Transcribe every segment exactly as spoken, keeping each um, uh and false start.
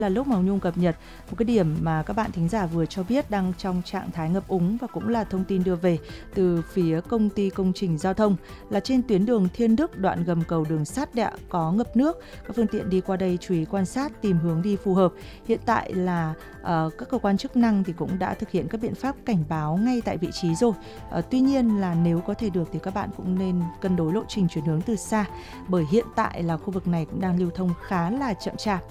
là lúc mà Nhung cập nhật một cái điểm mà các bạn thính giả vừa cho biết đang trong trạng thái ngập úng, và cũng là thông tin đưa về từ phía công ty công trình giao thông là trên tuyến đường Thiên Đức, đoạn gầm cầu đường sắt đã có ngập nước. Các phương tiện đi qua đây chú ý quan sát, tìm hướng đi phù hợp. Hiện tại là uh, các cơ quan chức năng thì cũng đã thực hiện các biện pháp cảnh báo ngay tại vị trí rồi. Uh, tuy nhiên là nếu có thể được thì các bạn cũng nên cân đối lộ trình chuyển hướng từ xa, bởi hiện tại là khu vực này cũng đang lưu thông khá là chậm chạp.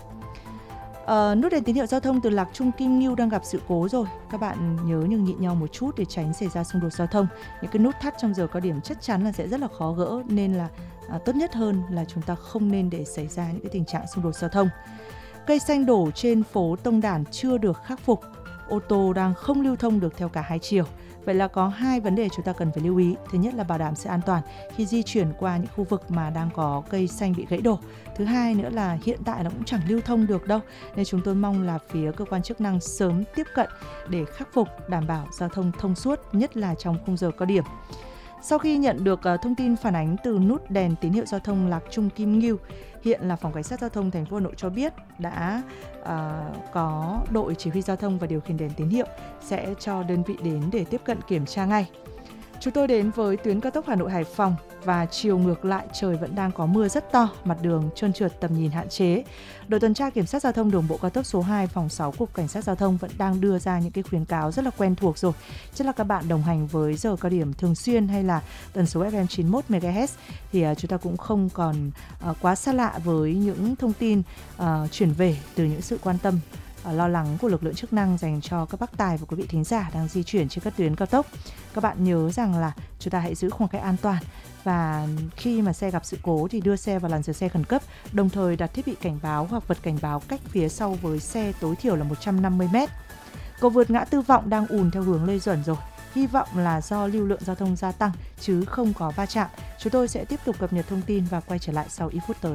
Uh, nút đèn tín hiệu giao thông từ Lạc Trung Kim Ngưu đang gặp sự cố rồi. Các bạn nhớ nhường nhịn nhau một chút để tránh xảy ra xung đột giao thông. Những cái nút thắt trong giờ cao điểm chắc chắn là sẽ rất là khó gỡ, nên là uh, tốt nhất hơn là chúng ta không nên để xảy ra những cái tình trạng xung đột giao thông. Cây xanh đổ trên phố Tông Đản chưa được khắc phục. Ô tô đang không lưu thông được theo cả hai chiều. Vậy là có hai vấn đề chúng ta cần phải lưu ý. Thứ nhất là bảo đảm sự an toàn khi di chuyển qua những khu vực mà đang có cây xanh bị gãy đổ. Thứ hai nữa là hiện tại nó cũng chẳng lưu thông được đâu. Nên chúng tôi mong là phía cơ quan chức năng sớm tiếp cận để khắc phục, đảm bảo giao thông thông suốt, nhất là trong khung giờ cao điểm. Sau khi nhận được uh, thông tin phản ánh từ nút đèn tín hiệu giao thông Lạc Trung Kim Ngưu, hiện là Phòng Cảnh sát Giao thông thành phố Hà Nội cho biết đã uh, có đội chỉ huy giao thông và điều khiển đèn tín hiệu sẽ cho đơn vị đến để tiếp cận kiểm tra ngay. Chúng tôi đến với tuyến cao tốc Hà Nội Hải Phòng và chiều ngược lại trời vẫn đang có mưa rất to, mặt đường trơn trượt, tầm nhìn hạn chế. Đội tuần tra kiểm soát giao thông đường bộ cao tốc số hai phòng sáu Cục Cảnh sát Giao thông vẫn đang đưa ra những cái khuyến cáo rất là quen thuộc rồi. Chắc là các bạn đồng hành với giờ cao điểm thường xuyên hay là tần số ép em chín mươi mốt mê ga héc thì uh, chúng ta cũng không còn uh, quá xa lạ với những thông tin uh, chuyển về từ những sự quan tâm, Uh, lo lắng của lực lượng chức năng dành cho các bác tài và quý vị thính giả đang di chuyển trên các tuyến cao tốc. Các bạn nhớ rằng là chúng ta hãy giữ khoảng cách an toàn, và khi mà xe gặp sự cố thì đưa xe vào làn dừng xe khẩn cấp, đồng thời đặt thiết bị cảnh báo hoặc vật cảnh báo cách phía sau với xe tối thiểu là một trăm năm mươi mét. Cầu vượt ngã tư Vọng đang ùn theo hướng Lê Duẩn rồi. Hy vọng là do lưu lượng giao thông gia tăng chứ không có va chạm. Chúng tôi sẽ tiếp tục cập nhật thông tin và quay trở lại sau ít phút tới.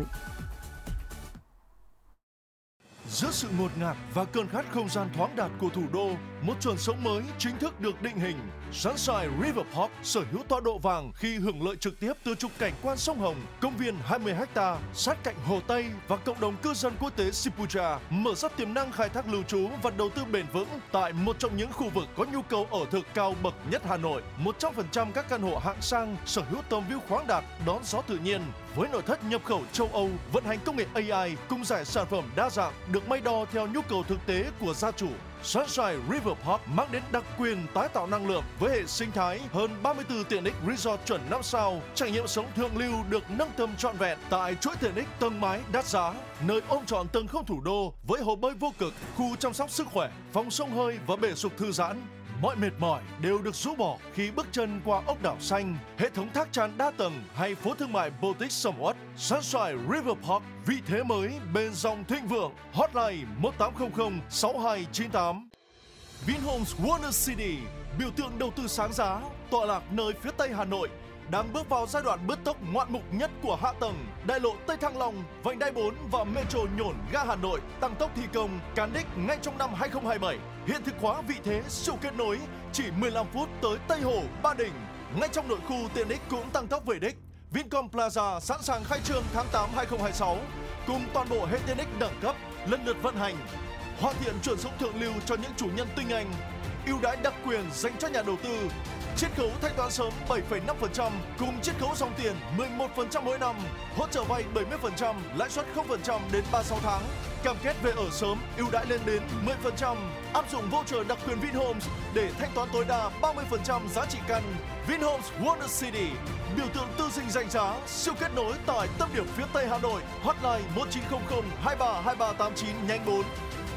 Giữa sự ngột ngạt và cơn khát không gian thoáng đạt của thủ đô, một chuẩn sống mới chính thức được định hình. Sunshine River Park sở hữu tọa độ vàng khi hưởng lợi trực tiếp từ trục cảnh quan sông Hồng, công viên hai mươi héc ta sát cạnh Hồ Tây và cộng đồng cư dân quốc tế Sipucha, mở ra tiềm năng khai thác lưu trú và đầu tư bền vững tại một trong những khu vực có nhu cầu ở thực cao bậc nhất Hà Nội. một trăm phần trăm các căn hộ hạng sang sở hữu tầm view khoáng đạt, đón gió tự nhiên với nội thất nhập khẩu châu Âu, vận hành công nghệ a i cùng giải sản phẩm đa dạng được may đo theo nhu cầu thực tế của gia chủ. Sunshine River Park mang đến đặc quyền tái tạo năng lượng với hệ sinh thái hơn ba mươi tư tiện ích resort chuẩn năm sao, trải nghiệm sống thượng lưu được nâng tầm trọn vẹn tại chuỗi tiện ích tầng mái đắt giá, nơi ôm trọn tầng không thủ đô với hồ bơi vô cực, khu chăm sóc sức khỏe, phòng xông hơi và bể sục thư giãn. Mọi mệt mỏi đều được rũ bỏ khi bước chân qua ốc đảo xanh, hệ thống thác tràn đa tầng hay phố thương mại Baltic Somewhat. Sunshine River Park, vị thế mới bên dòng thịnh vượng. Hotline một tám không không sáu hai chín tám. Vinhomes Wonder City, biểu tượng đầu tư sáng giá, tọa lạc nơi phía tây Hà Nội, đang bước vào giai đoạn bứt tốc ngoạn mục nhất của hạ tầng. Đại lộ Tây Thăng Long, vành đai bốn và Metro Nhổn ga Hà Nội tăng tốc thi công, cán đích ngay trong năm hai không hai bảy. Hiện thực hóa vị thế siêu kết nối, chỉ mười lăm phút tới Tây Hồ, Ba Đình. Ngay trong nội khu tiện ích cũng tăng tốc về đích. Vincom Plaza sẵn sàng khai trương tháng tám hai không hai sáu, cùng toàn bộ hệ tiện ích đẳng cấp lần lượt vận hành. Hoàn thiện chuẩn sống thượng lưu cho những chủ nhân tinh anh. Ưu đãi đặc quyền dành cho nhà đầu tư. Chiết khấu thanh toán sớm bảy phẩy năm phần trăm cùng chiết khấu dòng tiền mười một phần trăm mỗi năm, hỗ trợ vay bảy mươi phần trăm, lãi suất không phần trăm đến ba mươi sáu tháng. Cam kết về ở sớm, ưu đãi lên đến mười phần trăm. Áp dụng voucher đặc quyền Vinhomes để thanh toán tối đa ba mươi phần trăm giá trị căn. Vinhomes Wonder City, biểu tượng tư dinh danh giá, siêu kết nối tại tâm điểm phía Tây Hà Nội. Hotline một chín không không hai ba hai ba tám chín nhánh bốn.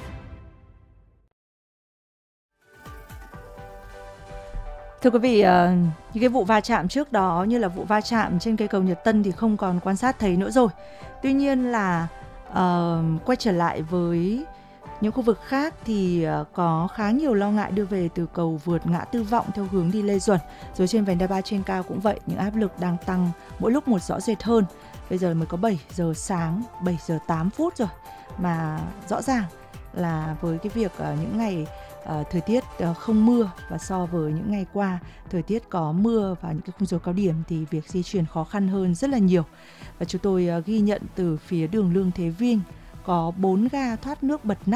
Thưa quý vị, uh, những cái vụ va chạm trước đó như là vụ va chạm trên cây cầu Nhật Tân thì không còn quan sát thấy nữa rồi. Tuy nhiên là uh, quay trở lại với những khu vực khác thì uh, có khá nhiều lo ngại đưa về từ cầu vượt ngã tư Vọng theo hướng đi Lê Duẩn. Rồi trên vành đai ba trên cao cũng vậy, những áp lực đang tăng mỗi lúc một rõ rệt hơn. Bây giờ mới có bảy giờ sáng, bảy giờ tám phút rồi. Mà rõ ràng là với cái việc uh, những ngày Uh, thời tiết uh, không mưa và so với những ngày qua thời tiết có mưa và những cái khung giờ cao điểm thì việc di chuyển khó khăn hơn rất là nhiều. Và chúng tôi uh, ghi nhận từ phía đường Lương Thế Vinh có bốn ga thoát nước bật nắp